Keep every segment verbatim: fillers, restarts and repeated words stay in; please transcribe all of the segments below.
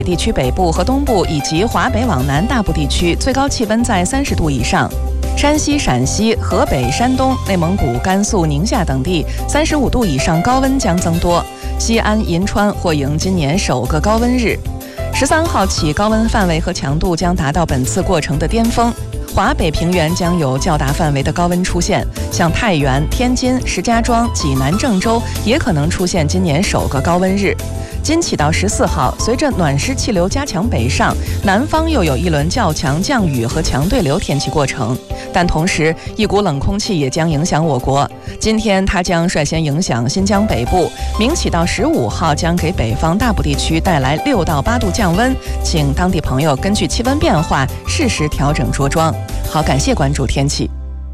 地区北部和东部以及华北往南大部地区最高气温在三十度以上。山西、陕西、河北、山东、内蒙古、甘肃、宁夏等地三十五度以上高温将增多。西安、银川或迎今年首个高温日。十三号起，高温范围和强度将达到本次过程的巅峰。华北平原将有较大范围的高温出现，像太原、天津、石家庄、济南、郑州也可能出现今年首个高温日。今起到十四号，随着暖湿气流加强北上，南方又有一轮较强降雨和强对流天气过程，但同时一股冷空气也将影响我国。今天它将率先影响新疆北部，明起到十五号将给北方大部地区带来六到八度降温，请当地朋友根据气温变化适时调整着装。好，感谢关注天气。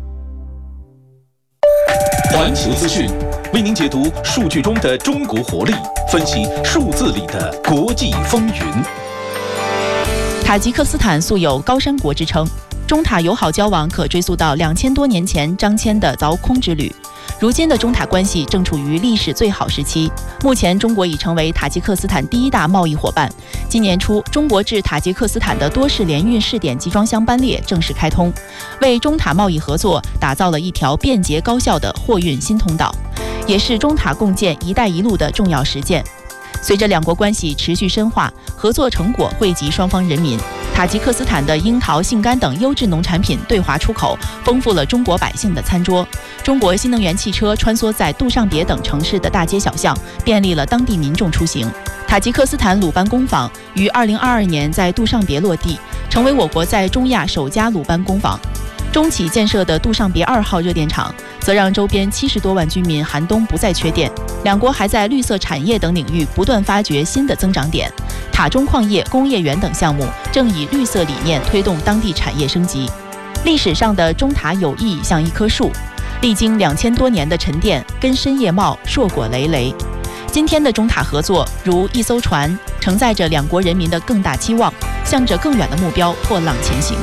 环球资讯为您解读数据中的中国活力，分析数字里的国际风云。 塔吉克斯坦素有高山国之称，中塔友好交往可追溯到两千多年前张骞的凿空之旅。如今的中塔关系正处于历史最好时期，目前中国已成为塔吉克斯坦第一大贸易伙伴。今年初，中国至塔吉克斯坦的多式联运试点集装箱班列正式开通，为中塔贸易合作打造了一条便捷高效的货运新通道，也是中塔共建“一带一路”的重要实践。随着两国关系持续深化，合作成果惠及双方人民。塔吉克斯坦的樱桃、杏干等优质农产品对华出口，丰富了中国百姓的餐桌。中国新能源汽车穿梭在杜尚别等城市的大街小巷，便利了当地民众出行。塔吉克斯坦鲁班工坊于二零二二年在杜尚别落地，成为我国在中亚首家鲁班工坊。中企建设的杜尚别二号热电厂，则让周边七十多万居民寒冬不再缺电。两国还在绿色产业等领域不断发掘新的增长点。塔中矿业、工业园等项目正以绿色理念推动当地产业升级。历史上的中塔友谊像一棵树，历经两千多年的沉淀，根深叶茂，硕果累累。今天的中塔合作如一艘船，承载着两国人民的更大期望，向着更远的目标破浪前行。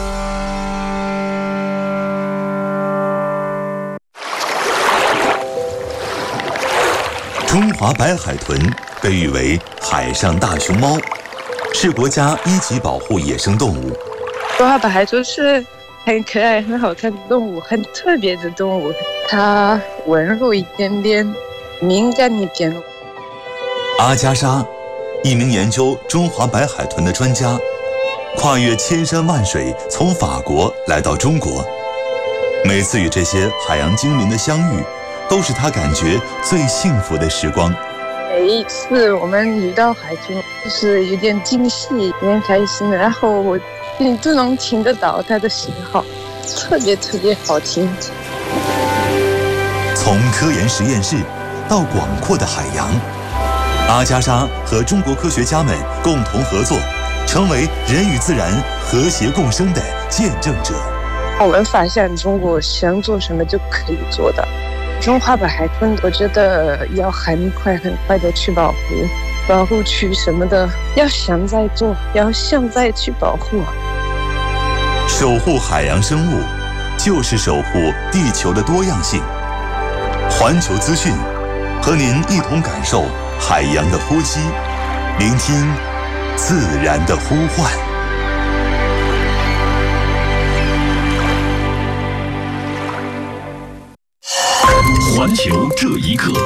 中华白海豚被誉为海上大熊猫，是国家一级保护野生动物。 中华白海豚是很可爱、很好看的动物，很特别的动物。它温柔一点点，敏感一点。 阿加莎，一名研究中华白海豚的专家，跨越千山万水，从法国来到中国。每次与这些海洋精灵的相遇，都是他感觉最幸福的时光。 每一次我们遇到海豚，就是有点惊喜，有点开心，然后我你都能听得到它的信号，特别特别好听。 从科研实验室到广阔的海洋，阿加莎和中国科学家们共同合作，成为人与自然和谐共生的见证者。 我们发现中国想做什么就可以做的。中华白海豚，我觉得要很快很快的去保护，保护区什么的，要现在做，要现在去保护。 守护海洋生物，就是守护地球的多样性。环球资讯，和您一同感受海洋的呼吸，聆听自然的呼唤。 环球这一刻，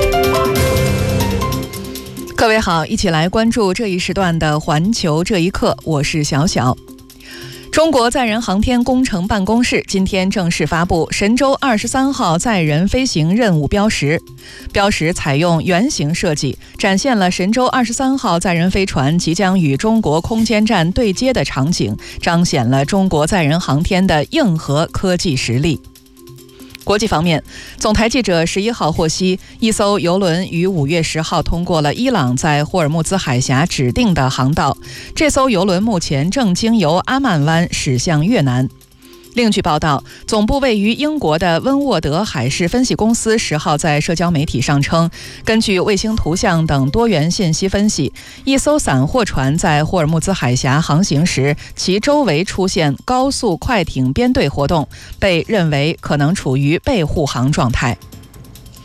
各位好，一起来关注这一时段的环球这一刻，我是小小。中国载人航天工程办公室今天正式发布神舟二十三号载人飞行任务标识，标识采用圆形设计，展现了神舟二十三号载人飞船即将与中国空间站对接的场景，彰显了中国载人航天的硬核科技实力。国际方面，总台记者十一号获悉，一艘邮轮于五月十号通过了伊朗在霍尔木兹海峡指定的航道。这艘邮轮目前正经由阿曼湾驶向越南。另据报道，总部位于英国的温沃德海事分析公司十号在社交媒体上称，根据卫星图像等多元信息分析，一艘散货船在霍尔木兹海峡航行时，其周围出现高速快艇编队活动，被认为可能处于被护航状态。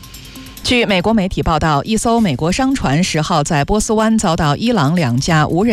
据美国媒体报道，一艘美国商船十号在波斯湾遭到伊朗两架无人